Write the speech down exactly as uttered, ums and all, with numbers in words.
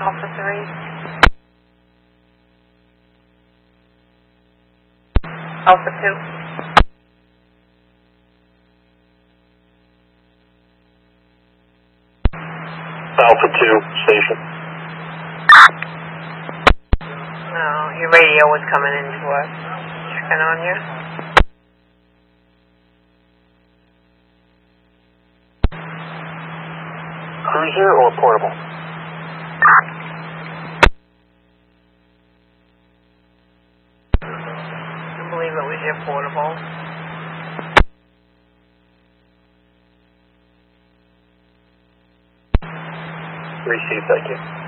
Alpha three. Alpha two. Alpha two, station. No, your radio was coming in to us. Checking on you. Cruiser or portable? I believe it was your portable. Received, thank you.